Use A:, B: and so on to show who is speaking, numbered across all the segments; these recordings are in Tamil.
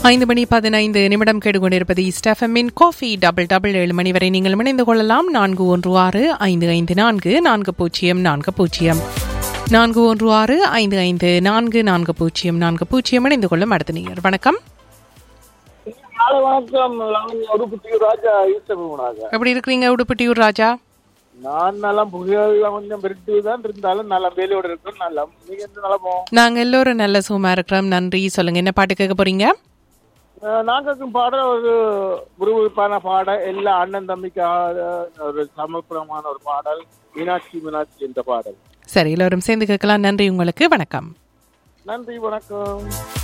A: 5:15 கேட்டுக்கொண்டிருப்பது ஸ்டெஃபமின் காஃபி டபுள் 7 மணி வரை நீங்கள் இணைந்து கொள்ளலாம். 4165544040 4165544040 இணைந்து கொள்ளும் அடுத்த நேயர். வணக்கம். எப்படி இருக்கிறீங்க உடுப்பட்டியூர் ராஜா?
B: நான் நல்லா புகையில கொஞ்சம் பெருட்டுதான் இருந்தாலும் நல்லா வேலையோட இருக்கும். நல்லா நீங்க எந்த நலமோ?
A: நாங்க எல்லோரும் நல்ல சுகமா இருக்கிறோம். நன்றி. சொல்லுங்க, என்ன பாட்டு கேட்க போறீங்க?
B: நாங்களுக்கும் பாட ஒரு விறுவிறுப்பான பாடல், எல்லா அண்ணன் தம்பிக்காக ஒரு சமர்ப்பணமான ஒரு பாடல், மீனாட்சி மீனாட்சி என்ற பாடல்.
A: சரி, எல்லோரும் சேர்ந்து கேட்கலாம். நன்றி உங்களுக்கு. வணக்கம்.
B: நன்றி, வணக்கம்.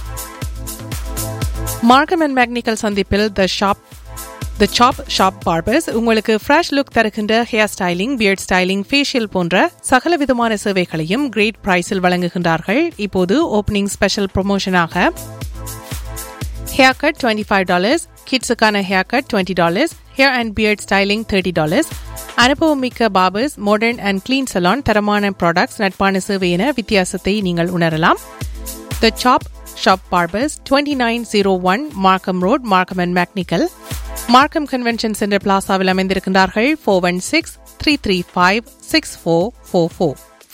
A: மார்க்கம் அண்ட் மேக்னிக்கல் சந்திப்பில் த சாப் ஷாப் பார்பர்ஸ் உங்களுக்கு ஃப்ரெஷ் லுக் தருகின்ற hair styling, beard styling, facial போன்ற சகல விதமான சேவைகளையும் கிரேட் பிரைஸில் வழங்குகின்றார்கள். இப்போது opening special ப்ரொமோஷனாக hair cut $25, கிட்ஸுக்கான hair cut $20, hair and beard styling $30. அனுபவமிக்க barbers, modern and clean challan, தரமான ப்ராடக்ட்ஸ், நட்பான சேவை என வித்தியாசத்தை நீங்கள் உணரலாம். த சாப் ஷாப் பார்பர்ஸ் 2901 மார்க்கம் ரோட், மார்க்கம் அண்ட் மேக்னிக்கல். மார்க்கம் கன்வென்ஷன் சென்டர் பிளாசாவில் அமைந்திருக்கின்றார்கள். 4163356444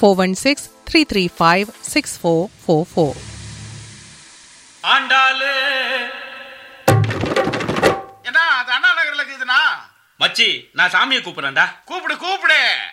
A: 4163356444.
C: ஆண்டாளு என்ன அது அண்ணா நகர்ல இருக்குதுண்ணா. மச்சி, நான் சாமியை கூப்பிடுறேன்டா. கூப்பிடு.